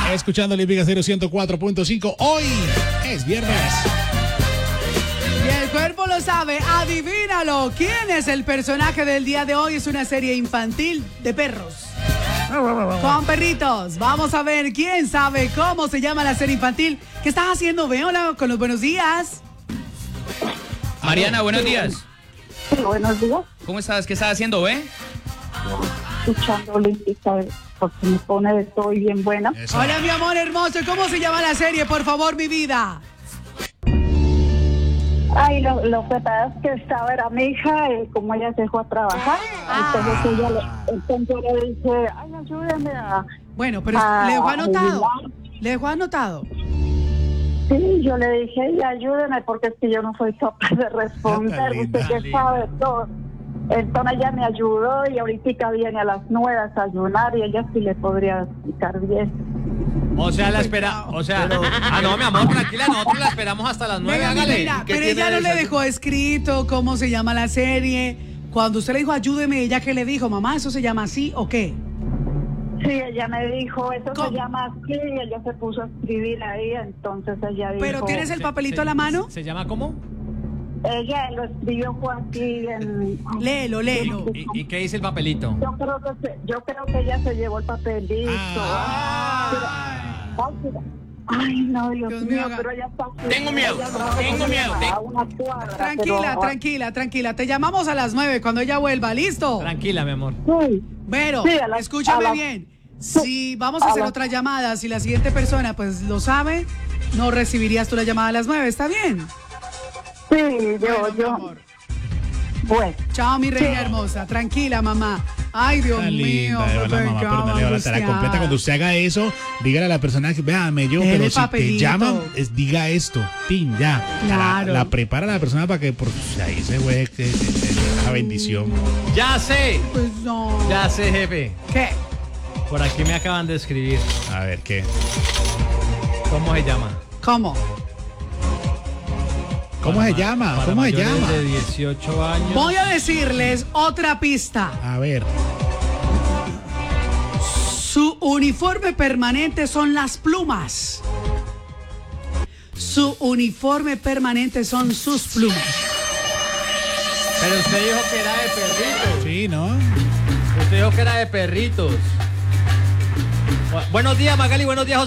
Escuchando Olímpica 104.5. Hoy es viernes. Y el cuerpo lo sabe, adivínalo. ¿Quién es el personaje del día de hoy? Es una serie infantil de perros. Con perritos. Vamos a ver quién sabe cómo se llama la serie infantil. ¿Qué estás haciendo, Ve? Hola, con los buenos días. Mariana, buenos días. Sí, buenos días. ¿Cómo estás? ¿Qué estás haciendo, Ve? Escuchando Olímpica porque me pone de todo y bien buena. Eso. Hola, mi amor hermoso. ¿Cómo se llama la serie? Por favor, mi vida. Ay, lo que pasa es que estaba era mi hija, como ella se dejó a trabajar, entonces yo le dije, ay, ayúdame a... Bueno, pero ¿le dejó anotado? ¿Le dejó anotado? Sí, yo le dije, y ayúdeme porque es que yo no soy capaz de responder, Linda, usted que sabe todo. Entonces ella me ayudó y ahorita viene a las 9 a desayunar y ella sí le podría explicar bien. O sea, la espera, o sea, no, mi amor, tranquila, nosotros la esperamos hasta las 9, Venga, hágale. mira, ¿Qué pero tiene ella no de le desayuno? dejó escrito cómo se llama la serie. Cuando usted le dijo ayúdeme, ¿ella qué le dijo? Mamá, ¿eso se llama así o qué? Sí, ella me dijo, eso ¿Cómo? se llama así, y ella se puso a escribir ahí, entonces ella dijo... ¿Pero tienes el papelito a la mano? ¿Se llama cómo? Ella lo escribió fue aquí en... Léelo. ¿Y qué dice el papelito? Yo creo que ella se llevó el papelito. Ay, no, Dios Dios mío, mío, pero ella está... Tengo miedo, a una cuadra. Tranquila. Te llamamos a las 9 cuando ella vuelva. ¿Listo? Tranquila, mi amor. Sí, Pero, sí, escúchame bien. Si vamos a hacer otra llamada, si la siguiente persona pues lo sabe, no recibirías tú la llamada a las 9. ¿Está bien? sí, Bueno, mi amor. Bueno, Chao, mi reina hermosa. Tranquila, mamá. Ay, Dios Tan mío. linda, de verdad, mamá, pero no le va a estar completa. Cuando usted haga eso, dígale a la persona que, véame yo, Dele pero si papelito. te llaman, diga esto, tin, ya. Claro. La prepara la persona para que por ahí se juegue la bendición. Ya sé, Pues no. jefe. ¿Qué? Por aquí me acaban de escribir. A ver, ¿qué? ¿Cómo se llama? ¿Cómo? ¿Cómo se llama? Para ¿Cómo se mayores llama? de 18 años. Voy a decirles otra pista. A ver. Su uniforme permanente son las plumas. Su uniforme permanente son sus plumas. Pero usted dijo que era de perritos. Sí, ¿no? Usted dijo que era de perritos. Buenos días, Magali, buenos días, José.